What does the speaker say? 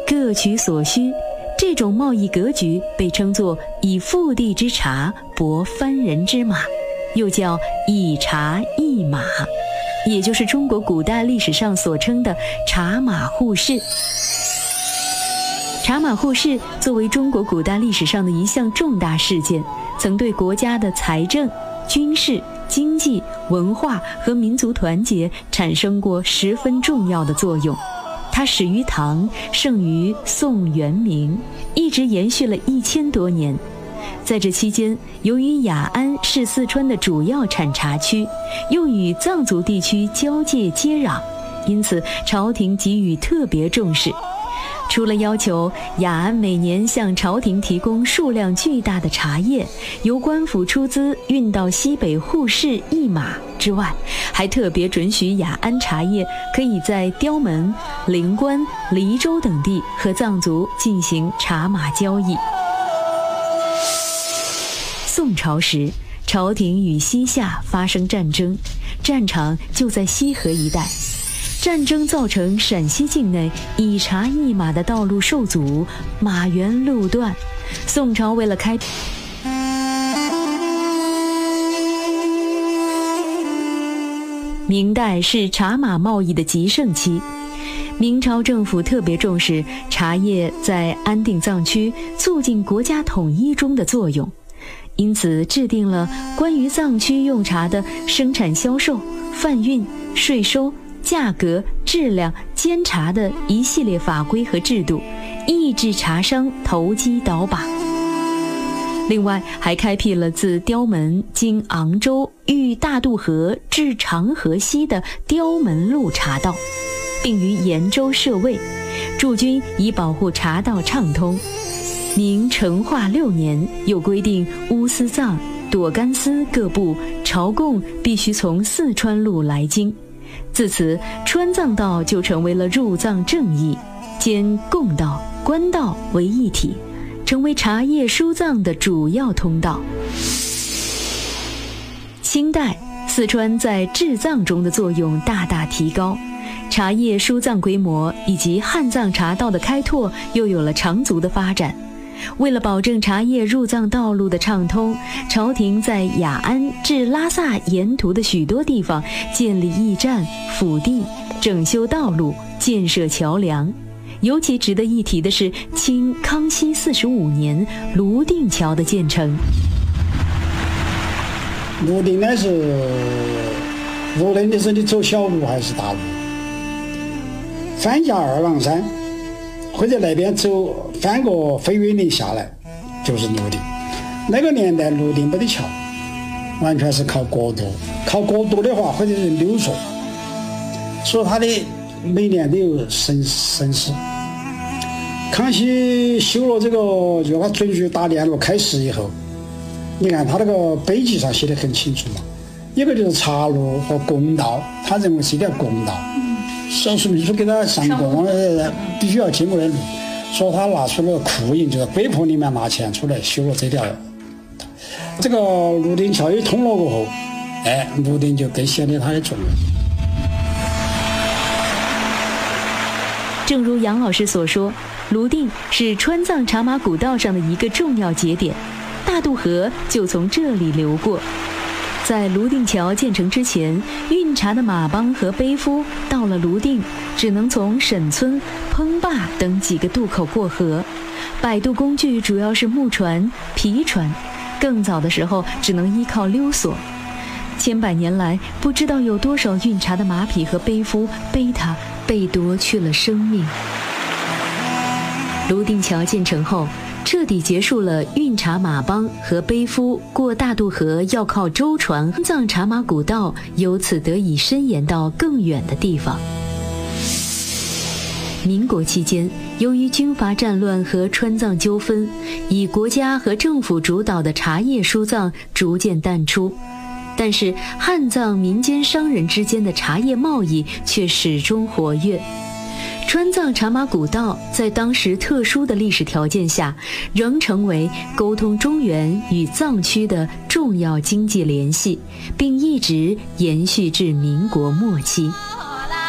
各取所需。这种贸易格局被称作以腹地之茶博番人之马，又叫以茶易马，也就是中国古代历史上所称的茶马互市。茶马互市作为中国古代历史上的一项重大事件，曾对国家的财政、军事、经济、文化和民族团结产生过十分重要的作用。它始于唐，盛于宋元明，一直延续了1000多年。在这期间，由于雅安是四川的主要产茶区，又与藏族地区交界接壤，因此朝廷给予特别重视。除了要求雅安每年向朝廷提供数量巨大的茶叶，由官府出资运到西北互市一马之外，还特别准许雅安茶叶可以在雕门、灵关、黎州等地和藏族进行茶马交易。宋朝时，朝廷与西夏发生战争，战场就在西河一带。战争造成陕西境内以茶易马的道路受阻，马源路断。宋朝为了开明代是茶马贸易的极盛期，明朝政府特别重视茶叶在安定藏区、促进国家统一中的作用，因此制定了关于藏区用茶的生产销售、贩运、税收、价格、质量、监察的一系列法规和制度，抑制茶商投机倒把。另外还开辟了自雕门经昂州遇大渡河至长河西的雕门路茶道，并于延州设卫，驻军以保护茶道畅通。明成化6年又规定乌斯藏、朵甘斯各部朝贡必须从四川路来京，自此川藏道就成为了入藏正义，兼贡道、官道为一体，成为茶叶输藏的主要通道。清代，四川在治藏中的作用大大提高，茶叶输藏规模以及汉藏茶道的开拓又有了长足的发展。为了保证茶叶入藏道路的畅通，朝廷在雅安至拉萨沿途的许多地方建立驿站、府地，整修道路，建设桥梁。尤其值得一提的是清康熙45年泸定桥的建成。 泸定呢是无论你是你走小路还是大路，翻架二郎山或者那边走翻过飞云岭下来就是泸定。那个年代泸定没得桥，完全是靠国道，靠国道的话或者是溜索，所以它的每年都有省市。康熙修了这个，就他准许打链路开市以后，你看他那个碑记上写得很清楚嘛，一个就是茶路和公道，他认为是一条公道，少数民族给他上供必须要经过的路，所以他拿出了库银，就是龟婆里面拿钱出来修了这条。这个泸定桥一通了过后，泸定就更显得它的重要。 正如杨老师所说，泸定是川藏茶马古道上的一个重要节点，大渡河就从这里流过。在泸定桥建成之前，运茶的马帮和背夫到了泸定，只能从沈村、烹坝等几个渡口过河。摆渡工具主要是木船、皮船，更早的时候只能依靠溜索。千百年来，不知道有多少运茶的马匹和背夫背它被夺去了生命。泸定桥建成后，彻底结束了运茶马帮和背夫过大渡河要靠舟船，藏茶马古道由此得以伸延到更远的地方。民国期间，由于军阀战乱和川藏纠纷，以国家和政府主导的茶叶输藏逐渐淡出，但是汉藏民间商人之间的茶叶贸易却始终活跃。川藏茶马古道在当时特殊的历史条件下，仍成为沟通中原与藏区的重要经济联系，并一直延续至民国末期。